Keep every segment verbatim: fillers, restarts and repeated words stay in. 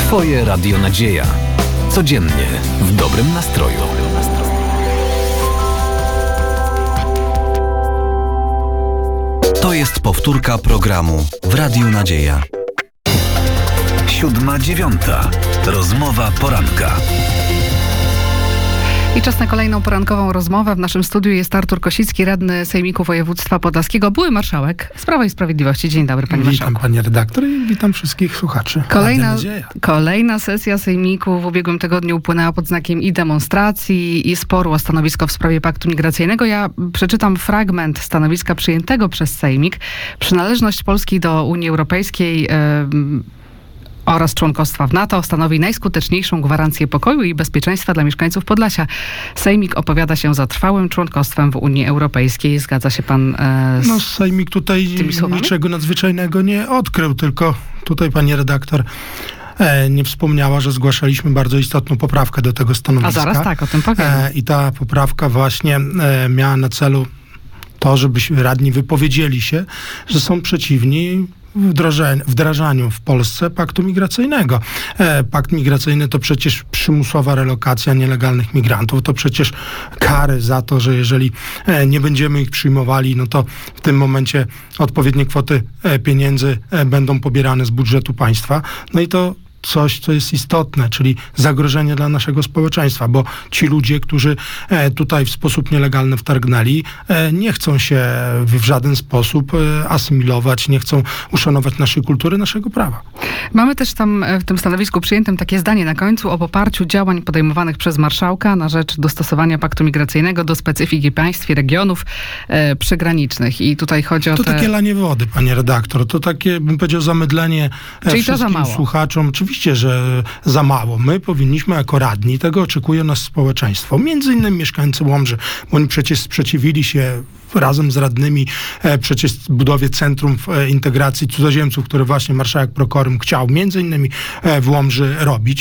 Twoje Radio Nadzieja. Codziennie w dobrym nastroju. To jest powtórka programu w Radiu Nadzieja. Siódma dziewiąta. Rozmowa poranka. I czas na kolejną porankową rozmowę. W naszym studiu jest Artur Kosicki, radny Sejmiku Województwa Podlaskiego, były marszałek z Prawa i Sprawiedliwości. Dzień dobry, panie marszałku. Witam, panie redaktor, i witam wszystkich słuchaczy. Kolejna, kolejna sesja Sejmiku w ubiegłym tygodniu upłynęła pod znakiem i demonstracji, i sporu o stanowisko w sprawie paktu migracyjnego. Ja przeczytam fragment stanowiska przyjętego przez Sejmik. Przynależność Polski do Unii Europejskiej yy, oraz członkostwa w NATO stanowi najskuteczniejszą gwarancję pokoju i bezpieczeństwa dla mieszkańców Podlasia. Sejmik opowiada się za trwałym członkostwem w Unii Europejskiej. Zgadza się pan e, z No Sejmik tutaj niczego nadzwyczajnego nie odkrył, tylko tutaj pani redaktor e, nie wspomniała, że zgłaszaliśmy bardzo istotną poprawkę do tego stanowiska. A zaraz tak, o tym powiem. E, I ta poprawka właśnie e, miała na celu to, żeby radni wypowiedzieli się, że są przeciwni wdrażaniu w Polsce paktu migracyjnego. E, pakt migracyjny to przecież przymusowa relokacja nielegalnych migrantów, to przecież kary za to, że jeżeli e, nie będziemy ich przyjmowali, no to w tym momencie odpowiednie kwoty e, pieniędzy e, będą pobierane z budżetu państwa. No i to coś, co jest istotne, czyli zagrożenie dla naszego społeczeństwa, bo ci ludzie, którzy e, tutaj w sposób nielegalny wtargnęli, e, nie chcą się w żaden sposób e, asymilować, nie chcą uszanować naszej kultury, naszego prawa. Mamy też tam w tym stanowisku przyjętym takie zdanie na końcu o poparciu działań podejmowanych przez marszałka na rzecz dostosowania paktu migracyjnego do specyfiki państw i regionów e, przygranicznych. I tutaj chodzi o To te... takie lanie wody, panie redaktor. To takie, bym powiedział, zamydlenie e, Czyli wszystkim to za mało. słuchaczom. Oczywiście, że za mało. My powinniśmy jako radni, tego oczekuje nas społeczeństwo. Między innymi mieszkańcy Łomży, bo oni przecież sprzeciwili się razem z radnymi e, przecież budowie Centrum e, Integracji Cudzoziemców, które właśnie marszałek Prokorym chciał między innymi e, w Łomży robić,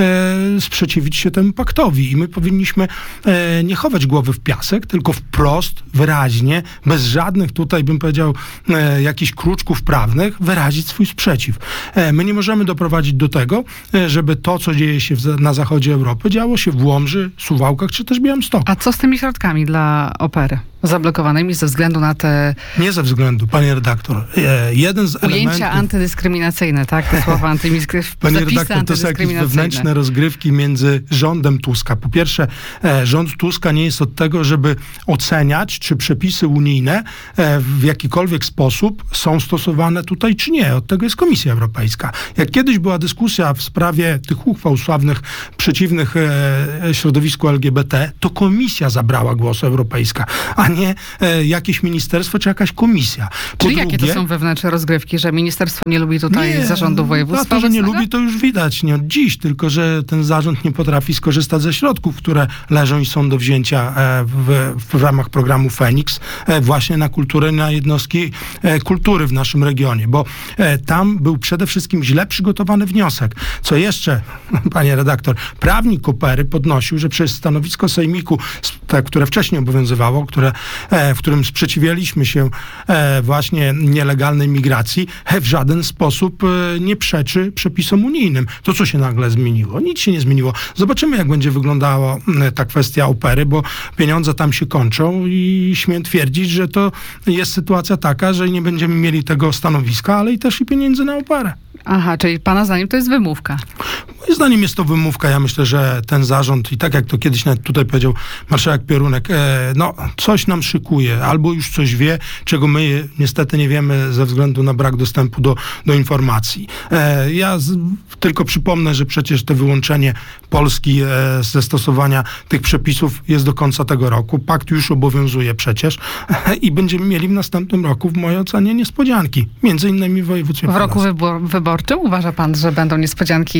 e, sprzeciwić się temu paktowi. I my powinniśmy e, nie chować głowy w piasek, tylko wprost, wyraźnie, bez żadnych tutaj, bym powiedział, e, jakichś kruczków prawnych, wyrazić swój sprzeciw. E, my nie możemy doprowadzić do tego, e, żeby to, co dzieje się w, na zachodzie Europy, działo się w Łomży, Suwałkach czy też Białymstoku. A co z tymi środkami dla opery? Zablokowanymi ze względu na te... Nie ze względu, panie redaktor. E, jeden z Ujęcia elementów... antydyskryminacyjne, tak? Te słowa antydyskryminacyjne. Panie redaktor, to są jakieś wewnętrzne rozgrywki między rządem Tuska. Po pierwsze, e, rząd Tuska nie jest od tego, żeby oceniać, czy przepisy unijne e, w jakikolwiek sposób są stosowane tutaj, czy nie. Od tego jest Komisja Europejska. Jak kiedyś była dyskusja w sprawie tych uchwał sławnych przeciwnych e, środowisku L G B T, to Komisja zabrała głos europejska, a nie e, jakieś ministerstwo czy jakaś komisja. Po Czyli drugie, jakie to są wewnętrzne rozgrywki, że ministerstwo nie lubi tutaj nie, zarządu województwa? A to, że nie obecnego? lubi, to już widać nie od dziś, tylko że ten zarząd nie potrafi skorzystać ze środków, które leżą i są do wzięcia e, w, w ramach programu Feniks e, właśnie na kulturę, na jednostki e, kultury w naszym regionie, bo e, tam był przede wszystkim źle przygotowany wniosek. Co jeszcze, panie redaktor, prawnik Opery podnosił, że przez stanowisko Sejmiku, te, które wcześniej obowiązywało, które w którym sprzeciwialiśmy się właśnie nielegalnej migracji, w żaden sposób nie przeczy przepisom unijnym. To co się nagle zmieniło? Nic się nie zmieniło. Zobaczymy, jak będzie wyglądała ta kwestia opery, bo pieniądze tam się kończą i śmiem twierdzić, że to jest sytuacja taka, że nie będziemy mieli tego stanowiska, ale i też i pieniędzy na operę. Aha, czyli pana zdaniem to jest wymówka. Moim zdaniem jest to wymówka. Ja myślę, że ten zarząd, i tak jak to kiedyś nawet tutaj powiedział marszałek Piorunek, e, no coś nam szykuje, albo już coś wie, czego my niestety nie wiemy ze względu na brak dostępu do, do informacji. E, ja z, tylko przypomnę, że przecież to wyłączenie Polski e, ze stosowania tych przepisów jest do końca tego roku. Pakt już obowiązuje przecież e, i będziemy mieli w następnym roku, w mojej ocenie, niespodzianki. Między innymi w województwie W roku podlaskim. wybor- wyborczym uważa pan, że będą niespodzianki? To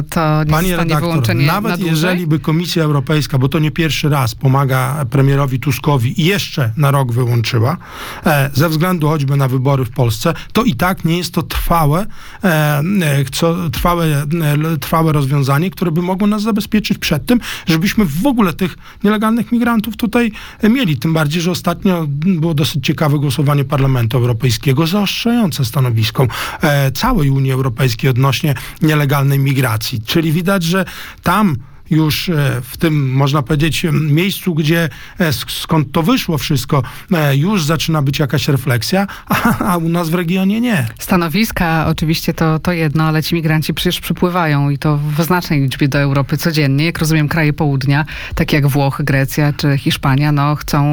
to nie Panie zostanie redaktor, wyłączenie nawet na dłużej? jeżeli by Komisja Europejska, bo to nie pierwszy raz pomaga premierowi Tuskowi i jeszcze na rok wyłączyła, e, ze względu choćby na wybory w Polsce, to i tak nie jest to trwałe, e, e, co, trwałe, e, trwałe rozwiązanie, które by mogło nas zabezpieczyć przed tym, żebyśmy w ogóle tych nielegalnych migrantów tutaj e, mieli. Tym bardziej, że ostatnio było dosyć ciekawe głosowanie Parlamentu Europejskiego zaostrzające stanowisko e, całej Unii Europejskiej odnośnie nielegalnej migracji. Czyli widać, że tam już w tym, można powiedzieć, miejscu, gdzie skąd to wyszło wszystko, już zaczyna być jakaś refleksja, a, a u nas w regionie nie. Stanowiska oczywiście to, to jedno, ale ci migranci przecież przypływają i to w znacznej liczbie do Europy codziennie. Jak rozumiem, kraje południa, takie jak Włochy, Grecja czy Hiszpania, no chcą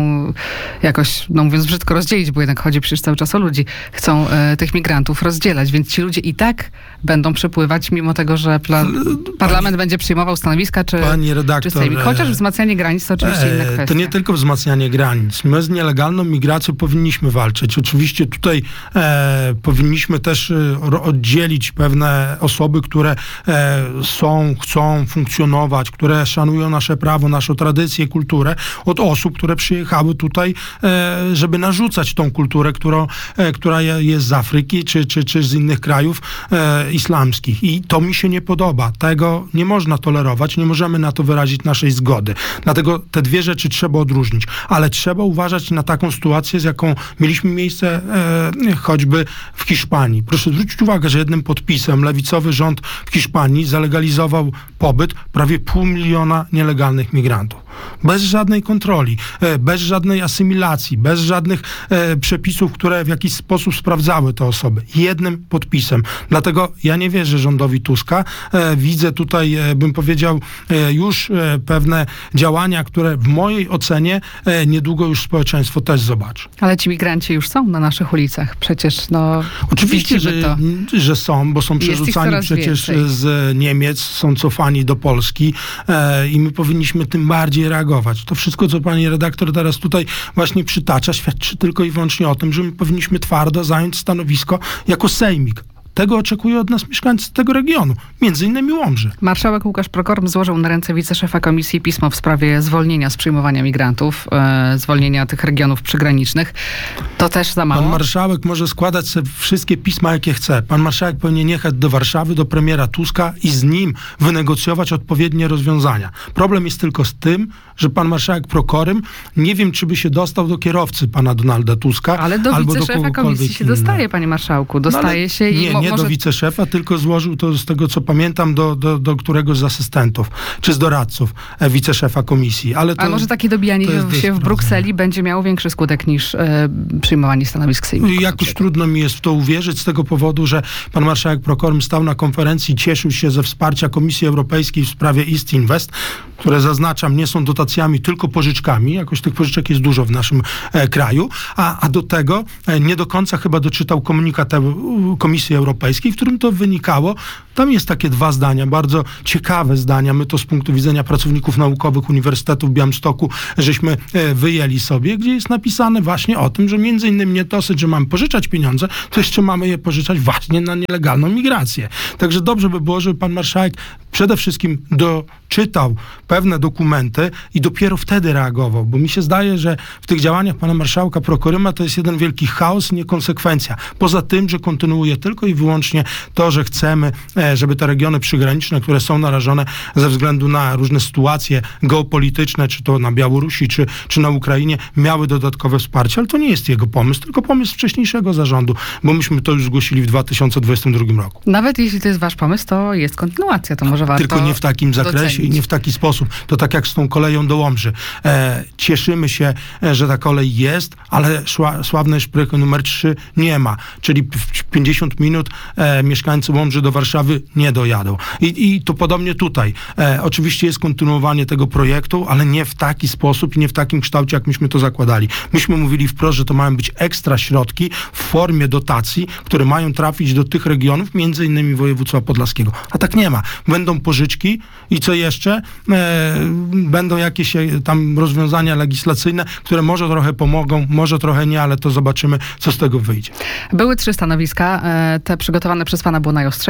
jakoś, no mówiąc brzydko, rozdzielić, bo jednak chodzi przecież cały czas o ludzi. Chcą e, tych migrantów rozdzielać, więc ci ludzie i tak będą przypływać, mimo tego, że pla- parlament Pani... będzie przyjmował stanowiska czy, Pani redaktor, czy sejmik. Chociaż wzmacnianie granic to oczywiście inna kwestia. To nie tylko wzmacnianie granic. My z nielegalną migracją powinniśmy walczyć. Oczywiście tutaj e, powinniśmy też e, oddzielić pewne osoby, które e, są, chcą funkcjonować, które szanują nasze prawo, naszą tradycję, kulturę, od osób, które przyjechały tutaj, e, żeby narzucać tą kulturę, którą, e, która jest z Afryki czy, czy, czy z innych krajów e, islamskich. I to mi się nie podoba. Tego nie można tolerować, nie możemy na to wyrazić naszej zgody. Dlatego te dwie rzeczy trzeba odróżnić. Ale trzeba uważać na taką sytuację, z jaką mieliśmy miejsce e, choćby w Hiszpanii. Proszę zwrócić uwagę, że jednym podpisem lewicowy rząd w Hiszpanii zalegalizował pobyt prawie pół miliona nielegalnych migrantów. Bez żadnej kontroli, e, bez żadnej asymilacji, bez żadnych e, przepisów, które w jakiś sposób sprawdzały te osoby. Jednym podpisem. Dlatego ja nie wierzę rządowi Tuska. E, widzę tutaj, e, bym powiedział, e, już e, pewne działania, które w mojej ocenie e, niedługo już społeczeństwo też zobaczy. Ale ci migranci już są na naszych ulicach. Przecież no... Oczywiście, że, że są, bo są przerzucani przecież więcej. Z Niemiec, są cofani do Polski e, i my powinniśmy tym bardziej reagować. To wszystko, co pani redaktor teraz tutaj właśnie przytacza, świadczy tylko i wyłącznie o tym, że my powinniśmy twardo zająć stanowisko jako sejmik. Tego oczekują od nas mieszkańcy tego regionu, między innymi Łomży. Marszałek Łukasz Prokorum złożył na ręce wiceszefa komisji pismo w sprawie zwolnienia z przyjmowania migrantów, e, zwolnienia tych regionów przygranicznych. To też za mało? Pan marszałek może składać sobie wszystkie pisma, jakie chce. Pan marszałek powinien jechać do Warszawy, do premiera Tuska i z nim wynegocjować odpowiednie rozwiązania. Problem jest tylko z tym, że pan marszałek Prokorym nie wiem, czy by się dostał do kierowcy pana Donalda Tuska. Ale do albo wiceszefa do komisji się innego. dostaje, panie marszałku. Dostaje no, się i Nie, mo- nie może... do wiceszefa, tylko złożył to, z tego co pamiętam, do, do, do któregoś z asystentów, czy z doradców e, wiceszefa komisji. Ale, to, Ale może takie dobijanie się w Brukseli będzie miało większy skutek niż e, przyjmowanie stanowisk sejmiku. Jakoś trudno mi jest w to uwierzyć z tego powodu, że pan marszałek Prokorym stał na konferencji, cieszył się ze wsparcia Komisji Europejskiej w sprawie East Invest, które zaznaczam, nie są dotacjami, tylko pożyczkami. Jakoś tych pożyczek jest dużo w naszym e, kraju. A, a do tego e, nie do końca chyba doczytał komunikat e, Komisji Europejskiej, w którym to wynikało. Tam jest takie dwa zdania, bardzo ciekawe zdania. My to z punktu widzenia pracowników naukowych Uniwersytetu w Białymstoku żeśmy e, wyjęli sobie, gdzie jest napisane właśnie o tym, że między innymi nie dosyć, że mamy pożyczać pieniądze, to jeszcze mamy je pożyczać właśnie na nielegalną migrację. Także dobrze by było, żeby pan marszałek przede wszystkim doczytał pewne dokumenty i dopiero wtedy reagował, bo mi się zdaje, że w tych działaniach pana marszałka Prokoryma to jest jeden wielki chaos i niekonsekwencja. Poza tym, że kontynuuje tylko i wyłącznie to, że chcemy, żeby te regiony przygraniczne, które są narażone ze względu na różne sytuacje geopolityczne, czy to na Białorusi, czy, czy na Ukrainie, miały dodatkowe wsparcie, ale to nie jest jego pomysł, tylko pomysł wcześniejszego zarządu, bo myśmy to już zgłosili w dwa tysiące dwudziestym drugim roku. Nawet jeśli to jest wasz pomysł, to jest kontynuacja, to może warto Tylko nie w takim zakresie docenić. i nie w taki sposób. To tak jak z tą koleją do Łomży. E, cieszymy się, e, że ta kolej jest, ale szła, sławnej szprychy numer trzy nie ma. Czyli w pięćdziesiąt minut e, mieszkańcy Łomży do Warszawy nie dojadą. I, i to podobnie tutaj. E, oczywiście jest kontynuowanie tego projektu, ale nie w taki sposób i nie w takim kształcie, jak myśmy to zakładali. Myśmy mówili wprost, że to mają być ekstra środki w formie dotacji, które mają trafić do tych regionów, między innymi województwa podlaskiego. A tak nie ma. Będą pożyczki i co jeszcze? E, będą jakieś tam rozwiązania legislacyjne, które może trochę pomogą, może trochę nie, ale to zobaczymy, co z tego wyjdzie. Były trzy stanowiska. Te przygotowane przez pana było najostrzejsze.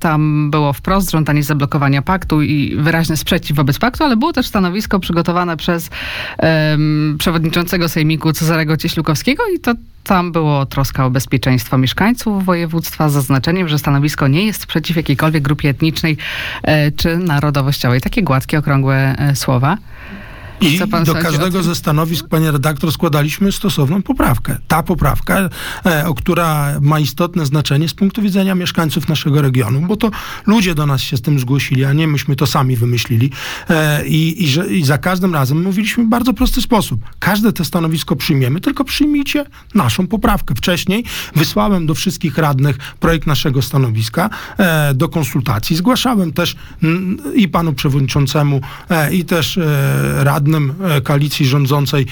Tam było wprost żądanie zablokowania paktu i wyraźny sprzeciw wobec paktu, ale było też stanowisko przygotowane przez um, przewodniczącego Sejmiku Cezarego Cieślukowskiego i to tam było troska o bezpieczeństwo mieszkańców województwa z zaznaczeniem, że stanowisko nie jest przeciw jakiejkolwiek grupie etnicznej e, czy narodowościowej. Takie gładkie, okrągłe e, słowa. I do każdego ze stanowisk, panie redaktor, składaliśmy stosowną poprawkę. Ta poprawka, e, o która ma istotne znaczenie z punktu widzenia mieszkańców naszego regionu, bo to ludzie do nas się z tym zgłosili, a nie myśmy to sami wymyślili. E, i, i, że, I za każdym razem mówiliśmy w bardzo prosty sposób. Każde te stanowisko przyjmiemy, tylko przyjmijcie naszą poprawkę. Wcześniej wysłałem do wszystkich radnych projekt naszego stanowiska e, do konsultacji. Zgłaszałem też m, i panu przewodniczącemu, e, i też e, radnym koalicji rządzącej,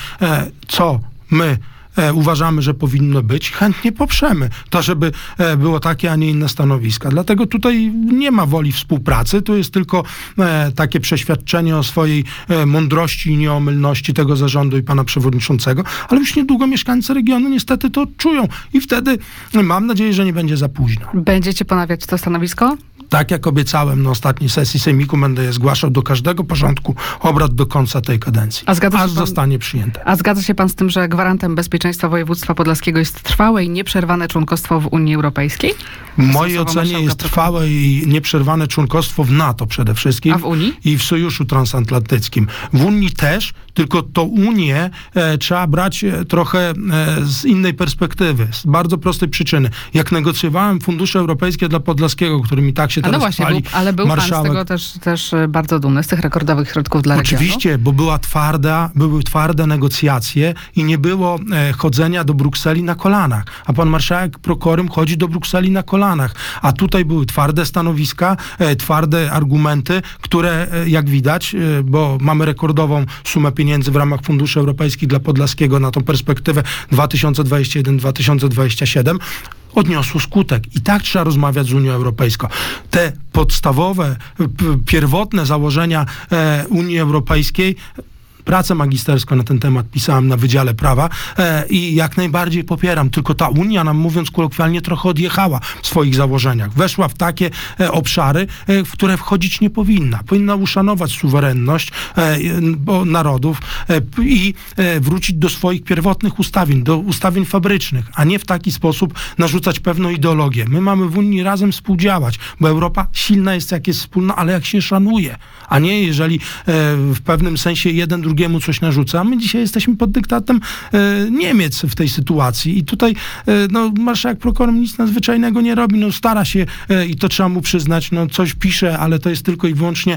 co my uważamy, że powinno być, chętnie poprzemy to, żeby było takie, a nie inne stanowiska. Dlatego tutaj nie ma woli współpracy, to jest tylko takie przeświadczenie o swojej mądrości i nieomylności tego zarządu i pana przewodniczącego, ale już niedługo mieszkańcy regionu niestety to czują i wtedy mam nadzieję, że nie będzie za późno. Będziecie ponawiać to stanowisko? Tak jak obiecałem na ostatniej sesji Sejmiku, będę je zgłaszał do każdego porządku obrad do końca tej kadencji, a zgadza się aż pan, zostanie przyjęte. A zgadza się pan z tym, że gwarantem bezpieczeństwa województwa podlaskiego jest trwałe i nieprzerwane członkostwo w Unii Europejskiej? W mojej ocenie jest trwałe i nieprzerwane członkostwo w NATO przede wszystkim. A w Unii? I w Sojuszu Transatlantyckim. W Unii też, tylko to Unię e, trzeba brać e, trochę e, z innej perspektywy, z bardzo prostej przyczyny. Jak negocjowałem fundusze europejskie dla Podlaskiego, którymi tak się A no teraz właśnie, chwali był, ale był marszałek. pan z tego też, też bardzo dumny, z tych rekordowych środków dla regionu? Oczywiście, bo była twarda, były twarde negocjacje i nie było e, chodzenia do Brukseli na kolanach. A pan marszałek Prokorym chodzi do Brukseli na kolanach. A tutaj były twarde stanowiska, e, twarde argumenty, które e, jak widać, e, bo mamy rekordową sumę pieniędzy w ramach funduszy europejskich dla Podlaskiego na tą perspektywę dwa tysiące dwudziesty pierwszy do dwa tysiące dwudziestego siódmego, odniosło skutek. I tak trzeba rozmawiać z Unią Europejską. Te podstawowe, p- pierwotne założenia e, Unii Europejskiej, pracę magisterską na ten temat pisałem na Wydziale Prawa e, i jak najbardziej popieram. Tylko ta Unia nam, mówiąc kolokwialnie, trochę odjechała w swoich założeniach. Weszła w takie e, obszary, e, w które wchodzić nie powinna. Powinna uszanować suwerenność e, bo narodów e, i e, wrócić do swoich pierwotnych ustawień, do ustawień fabrycznych, a nie w taki sposób narzucać pewną ideologię. My mamy w Unii razem współdziałać, bo Europa silna jest, jak jest wspólna, ale jak się szanuje, a nie jeżeli e, w pewnym sensie jeden drugiemu coś narzuca. My dzisiaj jesteśmy pod dyktatem e, Niemiec w tej sytuacji i tutaj e, no, marszałek Prokorym nic nadzwyczajnego nie robi, no stara się e, i to trzeba mu przyznać, no coś pisze, ale to jest tylko i wyłącznie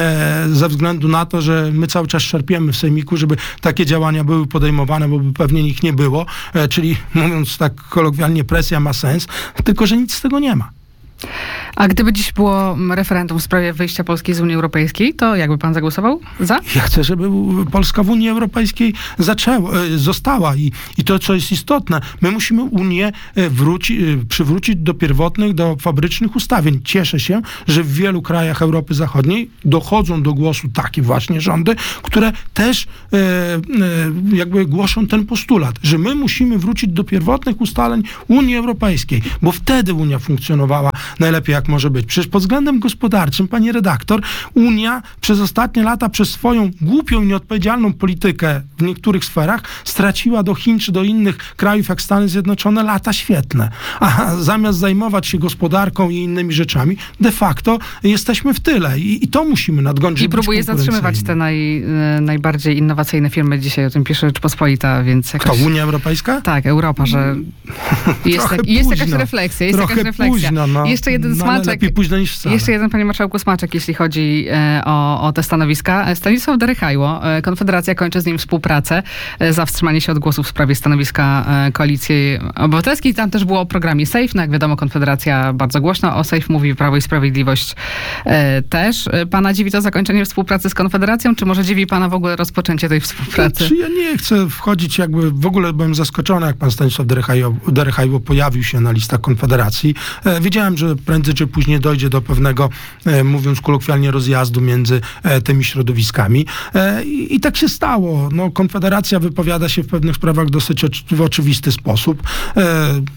e, ze względu na to, że my cały czas szarpiemy w Sejmiku, żeby takie działania były podejmowane, bo by pewnie ich nie było, e, czyli mówiąc tak kolokwialnie, presja ma sens, tylko że nic z tego nie ma. A gdyby dziś było referendum w sprawie wyjścia Polski z Unii Europejskiej, to jakby pan zagłosował za? Ja chcę, żeby Polska w Unii Europejskiej zaczęła, została i, i to, co jest istotne, my musimy Unię wróci, przywrócić do pierwotnych, do fabrycznych ustawień. Cieszę się, że w wielu krajach Europy Zachodniej dochodzą do głosu takie właśnie rządy, które też e, e, jakby głoszą ten postulat, że my musimy wrócić do pierwotnych ustaleń Unii Europejskiej, bo wtedy Unia funkcjonowała najlepiej jak może być. Przecież pod względem gospodarczym, pani redaktor, Unia przez ostatnie lata przez swoją głupią i nieodpowiedzialną politykę w niektórych sferach straciła do Chin czy do innych krajów jak Stany Zjednoczone lata świetne. A zamiast zajmować się gospodarką i innymi rzeczami, de facto jesteśmy w tyle i, i to musimy nadgonić. I próbuje zatrzymywać te naj, najbardziej innowacyjne firmy. Dzisiaj o tym pisze Rzeczpospolita, więc jakoś... Kto, Unia Europejska? Tak, Europa, że jest, tak, jest jakaś refleksja. Jest Trochę jakaś refleksja. Późno, no. Jeszcze jeden no, smaczek. Lepiej późno niż wcale. Jeszcze jeden, panie marszałku, smaczek, jeśli chodzi e, o, o te stanowiska. Stanisław Derechajło, e, Konfederacja kończy z nim współpracę e, za wstrzymanie się od głosu w sprawie stanowiska e, Koalicji Obywatelskiej. Tam też było o programie SAFE. No jak wiadomo, Konfederacja bardzo głośno o SAFE mówi, Prawo i Sprawiedliwość e, też. E, pana dziwi to zakończenie współpracy z Konfederacją, czy może dziwi pana w ogóle rozpoczęcie tej współpracy? Czy ja nie chcę wchodzić, jakby w ogóle byłem zaskoczony, jak pan Stanisław Derechajło, Derechajło pojawił się na listach Konfederacji. E, wiedziałem, że prędzej czy później dojdzie do pewnego, e, mówiąc kolokwialnie, rozjazdu między e, tymi środowiskami. E, i, I tak się stało. No, Konfederacja wypowiada się w pewnych sprawach dosyć oczy, w oczywisty sposób. E,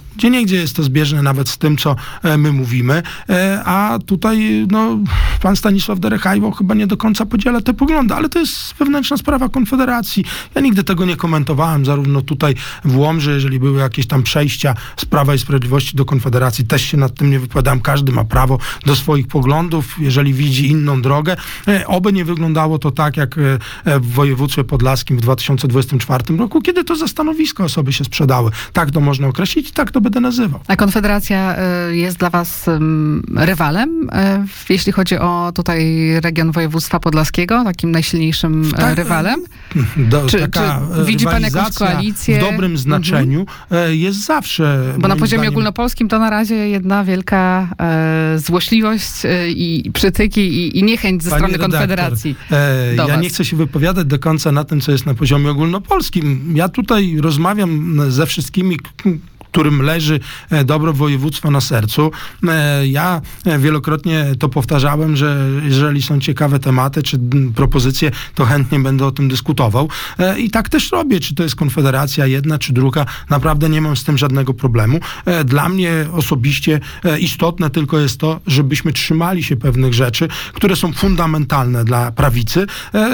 Gdzieniegdzie jest to zbieżne nawet z tym, co e, my mówimy, e, a tutaj no, pan Stanisław Derechajwo chyba nie do końca podziela te poglądy, ale to jest wewnętrzna sprawa Konfederacji. Ja nigdy tego nie komentowałem, zarówno tutaj w Łomży, jeżeli były jakieś tam przejścia z Prawa i Sprawiedliwości do Konfederacji, też się nad tym nie wypowiadałem. Każdy ma prawo do swoich poglądów, jeżeli widzi inną drogę. E, oby nie wyglądało to tak, jak e, w województwie podlaskim w dwa tysiące dwudziestym czwartym roku, kiedy to za stanowisko osoby się sprzedały. Tak to można określić i tak to będę nazywał. A Konfederacja y, jest dla was ym, rywalem, y, jeśli chodzi o tutaj region województwa podlaskiego, takim najsilniejszym y, Tak, rywalem? Do, Czy, taka czy widzi pan jakąś rywalizacja koalicję? w dobrym znaczeniu mhm. jest zawsze. Bo na poziomie zdaniem, ogólnopolskim to na razie jedna wielka e, złośliwość e, i przytyki i, i niechęć ze Pani strony redaktor, Konfederacji. E, do ja was. nie chcę się wypowiadać do końca na tym, co jest na poziomie ogólnopolskim. Ja tutaj rozmawiam ze wszystkimi, k- którym leży dobro województwa na sercu. Ja wielokrotnie to powtarzałem, że jeżeli są ciekawe tematy czy propozycje, to chętnie będę o tym dyskutował. I tak też robię, czy to jest Konfederacja jedna, czy druga. Naprawdę nie mam z tym żadnego problemu. Dla mnie osobiście istotne tylko jest to, żebyśmy trzymali się pewnych rzeczy, które są fundamentalne dla prawicy,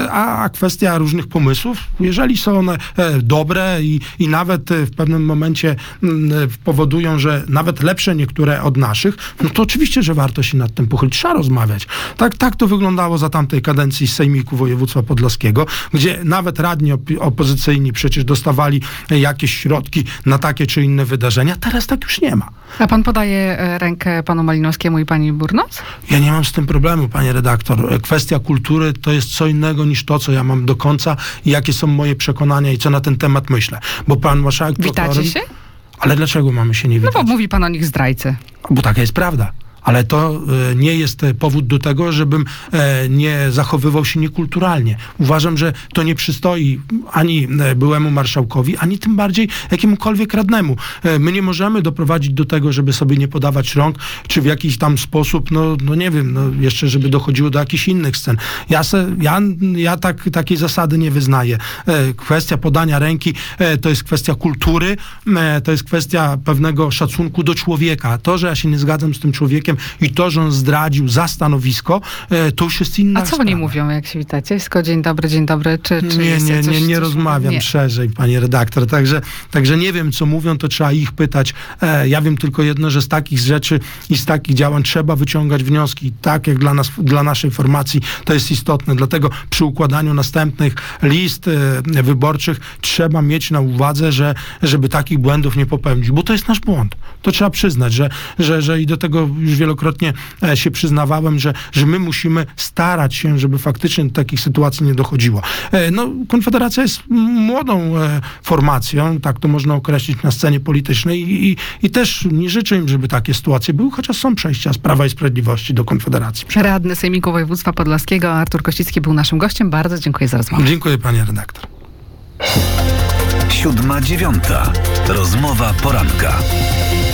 a kwestia różnych pomysłów, jeżeli są one dobre i, i nawet w pewnym momencie powodują, że nawet lepsze niektóre od naszych, no to oczywiście, że warto się nad tym pochylić, trzeba rozmawiać. Tak, tak to wyglądało za tamtej kadencji z Sejmiku Województwa Podlaskiego, gdzie nawet radni op- opozycyjni przecież dostawali jakieś środki na takie czy inne wydarzenia. Teraz tak już nie ma. A pan podaje e, rękę panu Malinowskiemu i pani Burnos? Ja nie mam z tym problemu, panie redaktor. Kwestia kultury to jest co innego niż to, co ja mam do końca i jakie są moje przekonania i co na ten temat myślę. Bo pan marszałek... Witacie się? Ale dlaczego mamy się nie No witać? bo mówi pan o nich zdrajcy. Bo taka jest prawda. Ale to e, nie jest e, powód do tego, żebym e, nie zachowywał się niekulturalnie. Uważam, że to nie przystoi ani e, byłemu marszałkowi, ani tym bardziej jakiemukolwiek radnemu. E, my nie możemy doprowadzić do tego, żeby sobie nie podawać rąk, czy w jakiś tam sposób, no, no nie wiem, no jeszcze żeby dochodziło do jakichś innych scen. Ja, se, ja, ja tak, takiej zasady nie wyznaję. E, kwestia podania ręki e, to jest kwestia kultury, e, to jest kwestia pewnego szacunku do człowieka. To, że ja się nie zgadzam z tym człowiekiem, i to, że on zdradził za stanowisko, e, to już jest inna A co sprawa. oni mówią, jak się witacie? Jest tylko dzień dobry, dzień dobry, czy, czy Nie, jest nie, coś, nie, nie coś rozmawiam nie. szerzej, panie redaktor, także, także nie wiem, co mówią, to trzeba ich pytać. E, ja wiem tylko jedno, że z takich rzeczy i z takich działań trzeba wyciągać wnioski, tak jak dla nas, dla naszej formacji to jest istotne, dlatego przy układaniu następnych list e, wyborczych trzeba mieć na uwadze, że żeby takich błędów nie popełnić, bo to jest nasz błąd. To trzeba przyznać, że, że, że i do tego już wielokrotnie e, się przyznawałem, że, że my musimy starać się, żeby faktycznie do takich sytuacji nie dochodziło. E, no, Konfederacja jest młodą e, formacją, tak to można określić na scenie politycznej i, i, i też nie życzę im, żeby takie sytuacje były, chociaż są przejścia z Prawa i Sprawiedliwości do Konfederacji. Radny Sejmiku Województwa Podlaskiego Artur Kościcki był naszym gościem. Bardzo dziękuję za rozmowę. Dziękuję, panie redaktor. Siódma dziewiąta. Rozmowa poranka.